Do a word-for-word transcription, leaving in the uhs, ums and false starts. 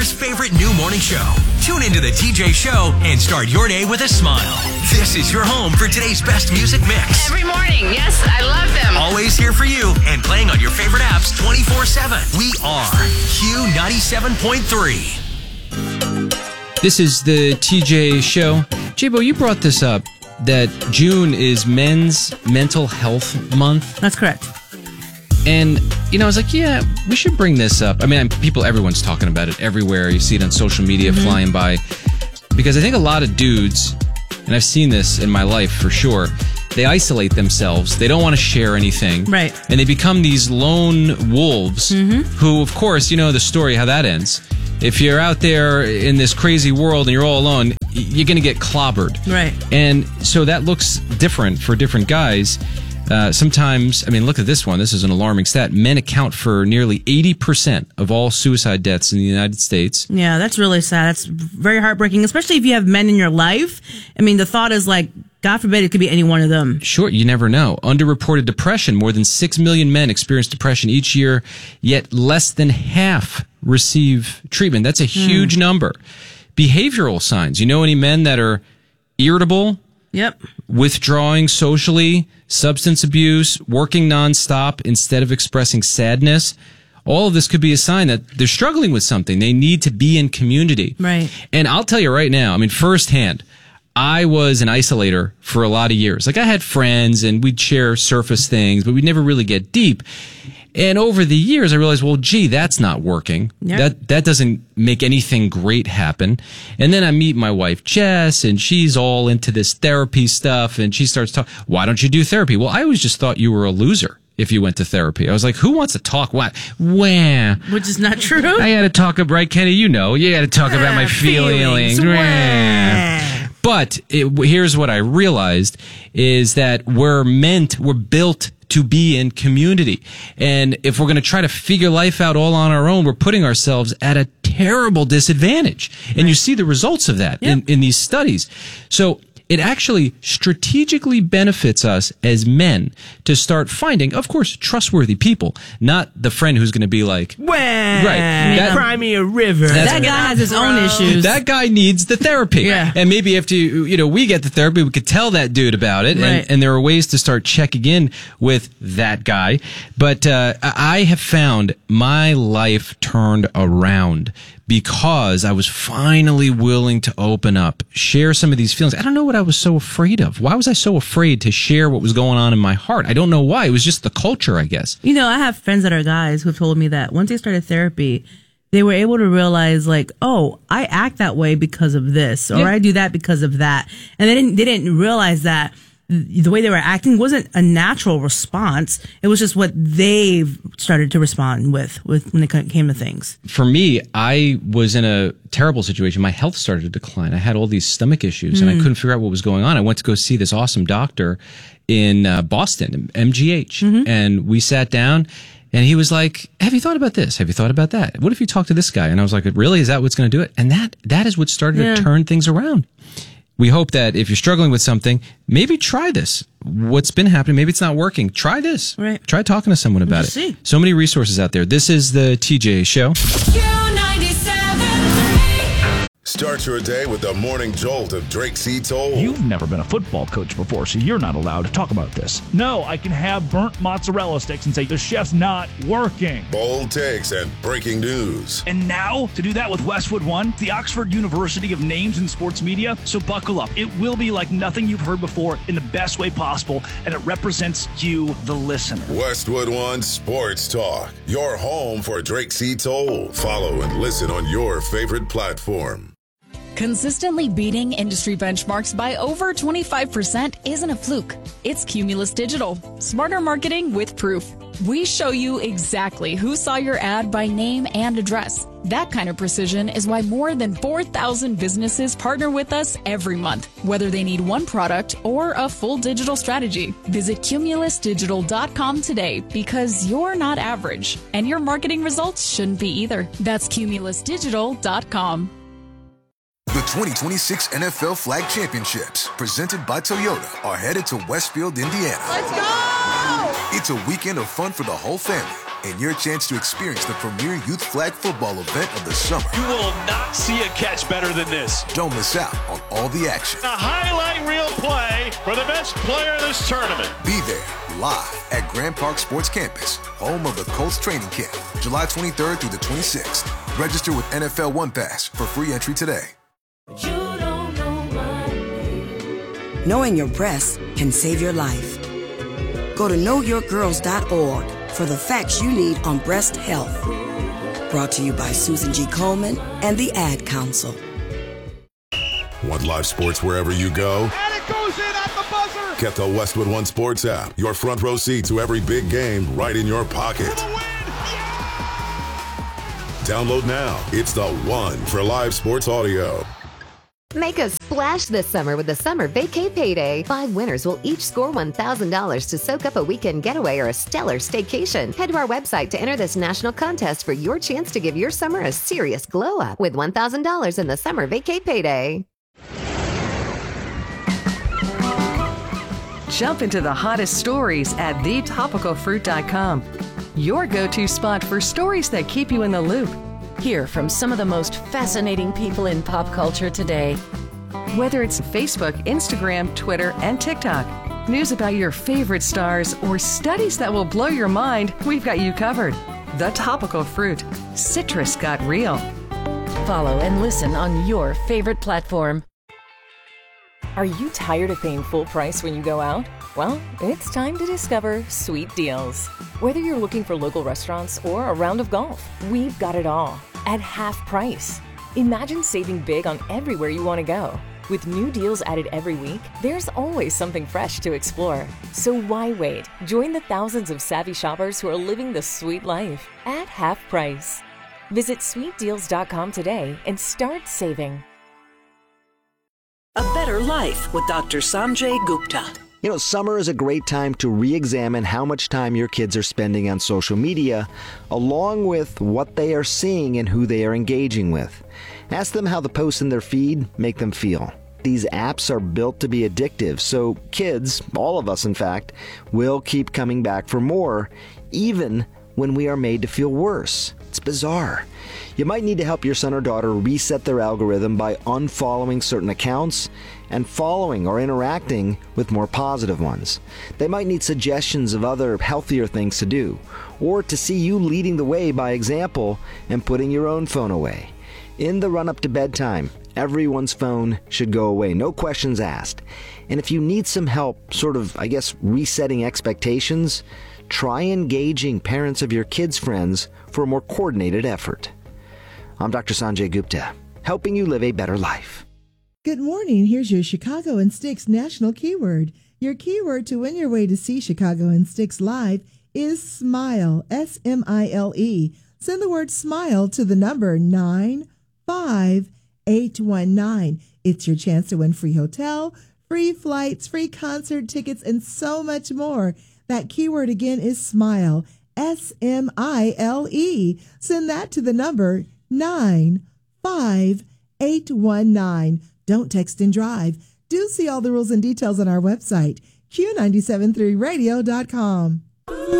America's favorite new morning show. Tune into the T J Show and start your day with a smile. This is your home for today's best music mix. Every morning, yes, I love them. Always here for you and playing on your favorite apps twenty-four seven. We are Q ninety-seven point three. This is the T J Show. J-Bo, you brought this up, that June is Men's Mental Health Month. That's correct. And, you know, I was like, yeah, we should bring this up. I mean, people, everyone's talking about it everywhere. You see it on social media mm-hmm. flying by. Because I think a lot of dudes, and I've seen this in my life for sure, they isolate themselves. They don't want to share anything. Right. And they become these lone wolves mm-hmm. who, of course, you know the story, how that ends. If you're out there in this crazy world and you're all alone, you're going to get clobbered. Right. And so that looks different for different guys. Uh, sometimes, I mean, look at this one. This is an alarming stat. Men account for nearly eighty percent of all suicide deaths in the United States. Yeah, that's really sad. That's very heartbreaking, especially if you have men in your life. I mean, the thought is like, God forbid it could be any one of them. Sure, you never know. Underreported depression. More than six million men experience depression each year, yet less than half receive treatment. That's a huge mm. number. Behavioral signs. You know any men that are irritable? Yep. Withdrawing socially, substance abuse, working nonstop instead of expressing sadness. All of this could be a sign that they're struggling with something. They need to be in community. Right. And I'll tell you right now, I mean, firsthand, I was an isolator for a lot of years. Like, I had friends and we'd share surface things, but we'd never really get deep. And over the years, I realized, well, gee, that's not working. Yep. That that doesn't make anything great happen. And then I meet my wife, Jess, and she's all into this therapy stuff. And she starts talking, why don't you do therapy? Well, I always just thought you were a loser if you went to therapy. I was like, who wants to talk? What? Wah. Which is not true. I got to talk about, right, Kenny? You know, you got to talk about my feelings. feelings. But it, here's what I realized is that we're meant, we're built to be in community. And if we're going to try to figure life out all on our own, we're putting ourselves at a terrible disadvantage. And right. you see the results of that yep. in, in these studies. So it actually strategically benefits us as men to start finding, of course, trustworthy people, not the friend who's going to be like, well, right, that, cry me a river. That guy has his own issues. That guy needs the therapy. Yeah. And maybe if you, you know, we get the therapy, we could tell that dude about it. Right. And, and there are ways to start checking in with that guy. But uh, I have found my life turned around because I was finally willing to open up, share some of these feelings. I don't know what I was so afraid of. Why was I so afraid to share what was going on in my heart? I don't know why. It was just the culture, I guess. You know, I have friends that are guys who've told me that once they started therapy, they were able to realize, like, oh, I act that way because of this, or yeah. I do that because of that. And they didn't, they didn't realize that the way they were acting wasn't a natural response. It was just what they started to respond with, with when it came to things. For me, I was in a terrible situation. My health started to decline. I had all these stomach issues, mm. and I couldn't figure out what was going on. I went to go see this awesome doctor in uh, Boston, M G H, mm-hmm. and we sat down. And he was like, have you thought about this? Have you thought about that? What if you talk to this guy? And I was like, really? Is that what's going to do it? And that that is what started yeah. to turn things around. We hope that if you're struggling with something, maybe try this. What's been happening, maybe it's not working. Try this. Right. Try talking to someone about it. See. So many resources out there. This is the T J Show. Start your day with the morning jolt of Drake C. Toll. You've never been a football coach before, so you're not allowed to talk about this. No, I can have burnt mozzarella sticks and say, the chef's not working. Bold takes and breaking news. And now, to do that with Westwood One, the Oxford University of Names in Sports Media. So buckle up. It will be like nothing you've heard before in the best way possible, and it represents you, the listener. Westwood One Sports Talk, your home for Drake C. Toll. Follow and listen on your favorite platform. Consistently beating industry benchmarks by over twenty-five percent isn't a fluke. It's Cumulus Digital. Smarter marketing with proof. We show you exactly who saw your ad by name and address. That kind of precision is why more than four thousand businesses partner with us every month, whether they need one product or a full digital strategy. Visit cumulus digital dot com today because you're not average, and your marketing results shouldn't be either. That's cumulus digital dot com. The twenty twenty-six N F L Flag Championships, presented by Toyota, are headed to Westfield, Indiana. Let's go! It's a weekend of fun for the whole family. and your chance to experience the premier youth flag football event of the summer. You will not see a catch better than this. Don't miss out on all the action. A highlight reel play for the best player in this tournament. Be there live at Grand Park Sports Campus, home of the Colts training camp, July twenty-third through the twenty-sixth. Register with N F L One Pass for free entry today. You don't know my name. Knowing your breasts can save your life. Go to know your girls dot org for the facts you need on breast health. Brought to you by Susan G. Komen and the Ad Council. Want live sports wherever you go? And it goes in at the buzzer! Get the Westwood One Sports app. Your front row seat to every big game right in your pocket. Download now. It's the one for live sports audio. Make a splash this summer with the Summer Vacay Payday. Five winners will each score one thousand dollars to soak up a weekend getaway or a stellar staycation. Head to our website to enter this national contest for your chance to give your summer a serious glow up with one thousand dollars in the Summer Vacay Payday. Jump into the hottest stories at the topical fruit dot com. Your go-to spot for stories that keep you in the loop. Hear from some of the most fascinating people in pop culture today. Whether it's Facebook, Instagram, Twitter, and TikTok, news about your favorite stars, or studies that will blow your mind, we've got you covered. The Topical Fruit. Citrus got real. Follow and listen on your favorite platform. Are you tired of paying full price when you go out? Well, it's time to discover Sweet Deals. Whether you're looking for local restaurants or a round of golf, we've got it all at half price. Imagine saving big on everywhere you want to go. With new deals added every week, there's always something fresh to explore. So why wait? Join the thousands of savvy shoppers who are living the sweet life at half price. Visit sweet deals dot com today and start saving. A Better Life with Doctor Sanjay Gupta. You know, summer is a great time to re-examine how much time your kids are spending on social media, along with what they are seeing and who they are engaging with. Ask them how the posts in their feed make them feel. These apps are built to be addictive, so kids, all of us in fact, will keep coming back for more, even when we are made to feel worse. It's bizarre. You might need to help your son or daughter reset their algorithm by unfollowing certain accounts and following or interacting with more positive ones. They might need suggestions of other healthier things to do, or to see you leading the way by example and putting your own phone away. In the run-up to bedtime, everyone's phone should go away, no questions asked. And if you need some help, sort of, I guess, resetting expectations, try engaging parents of your kids' friends for a more coordinated effort. I'm Doctor Sanjay Gupta, helping you live a better life. Good morning. Here's your Chicago and Sticks national keyword. Your keyword to win your way to see Chicago and Sticks live is SMILE, S M I L E. Send the word SMILE to the number nine five eight one nine. It's your chance to win free hotel, free flights, free concert tickets, and so much more. That keyword again is SMILE, S M I L E. Send that to the number nine five eight one nine. Don't text and drive. Do see all the rules and details on our website, Q nine seven three radio dot com.